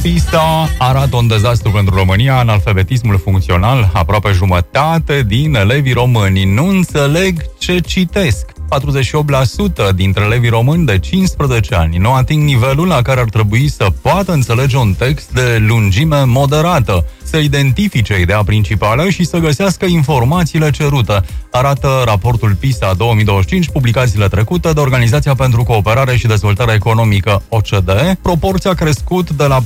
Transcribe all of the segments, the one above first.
PISA arată un dezastru pentru România, analfabetismul funcțional. Aproape jumătate din elevii români nu înțeleg ce citesc. 48% dintre elevii români de 15 ani nu ating nivelul la care ar trebui să poată înțelege un text de lungime moderată, să identifice ideea principală și să găsească informațiile cerute, arată raportul PISA 2025, publicat zilele trecute de Organizația pentru Cooperare și Dezvoltare Economică, OCDE. Proporția a crescut de la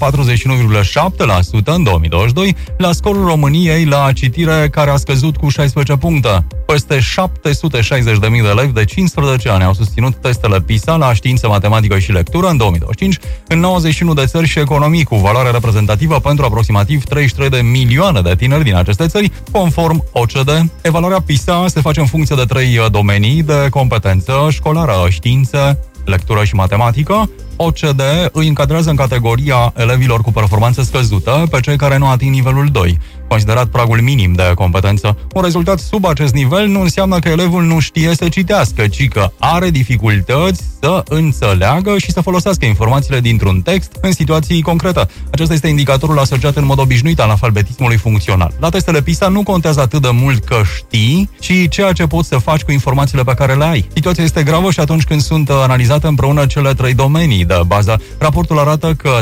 41,7% în 2022 la scorul României la citire, care a scăzut cu 16 puncte. Peste 760.000 de elevi de 15 ani au susținut testele PISA la știință, matematică și lectură în 2025 în 91 de țări și economii, cu valoare reprezentativă pentru aproximativ 33 de milioane de tineri din aceste țări, conform OCDE. Evaluarea PISA se face în funcție de 3 domenii de competență școlară: științe, lectură și matematică. OCDE îi încadrează în categoria elevilor cu performanță scăzută pe cei care nu ating nivelul 2, considerat pragul minim de competență. Un rezultat sub acest nivel nu înseamnă că elevul nu știe să citească, ci că are dificultăți să înțeleagă și să folosească informațiile dintr-un text în situații concrete. Acesta este indicatorul asociat în mod obișnuit al analfabetismului funcțional. La testele PISA nu contează atât de mult că știi, ci ceea ce poți să faci cu informațiile pe care le ai. Situația este gravă și atunci când sunt analizate împreună cele 3 domenii de bază. Raportul arată că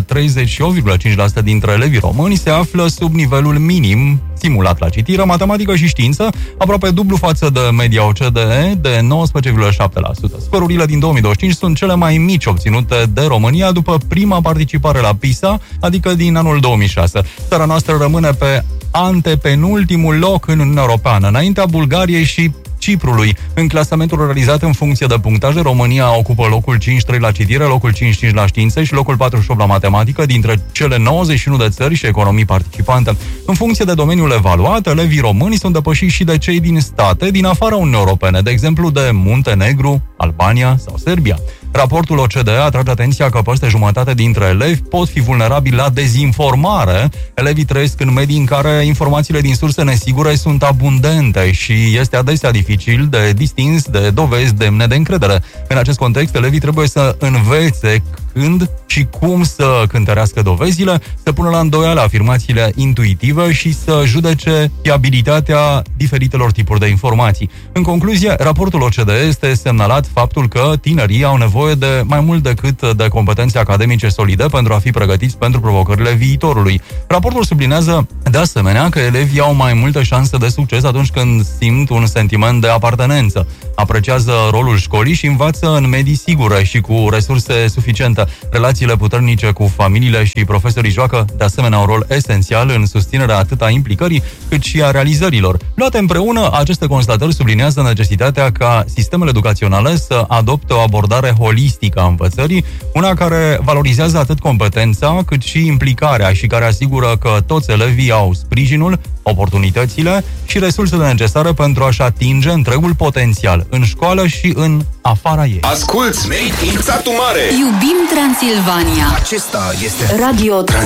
38,5% dintre elevii români se află sub nivelul minim simulat la citire, matematică și știință, aproape dublu față de media OCDE de 19,7%. Scorurile din 2025 sunt cele mai mici obținute de România după prima participare la PISA, adică din anul 2006. Țara noastră rămâne pe antepenultimul loc în Uniunea Europeană, înaintea Bulgariei și Ciprului. În clasamentul realizat în funcție de punctaje, România ocupă locul 5-3 la citire, locul 5-5 la științe și locul 48 la matematică dintre cele 91 de țări și economii participante. În funcție de domeniul evaluat, elevii români sunt depășiți și de cei din state din afara Uniunii Europene, de exemplu de Muntenegru, Albania sau Serbia. Raportul OCDE atrage atenția că peste jumătate dintre elevi pot fi vulnerabili la dezinformare. Elevii trăiesc în medii în care informațiile din surse nesigure sunt abundente și este adesea dificil de distins de dovezi demne de încredere. În acest context, elevii trebuie să învețe când și cum să cântărească dovezile, să pună la îndoială afirmațiile intuitive și să judece fiabilitatea diferitelor tipuri de informații. În concluzie, raportul OCDE este semnalat faptul că tinerii au nevoie de mai mult decât de competențe academice solide pentru a fi pregătiți pentru provocările viitorului. Raportul sublinează de asemenea că elevii au mai multe șanse de succes atunci când simt un sentiment de apartenență, apreciază rolul școlii și învață în medii sigure și cu resurse suficiente. Relațiile puternice cu familiile și profesorii joacă de asemenea un rol esențial în susținerea atât a implicării cât și a realizărilor. Luate împreună, aceste constatări subliniază necesitatea ca sistemele educaționale să adopte o abordare holistică a învățării, una care valorizează atât competența cât și implicarea și care asigură că toți elevii au sprijinul, oportunitățile și resursele necesare pentru a-și atinge întregul potențial în școală și în afara ei. Asculți Made in Satu Mare! Iubim Transilvania! Acesta este Radio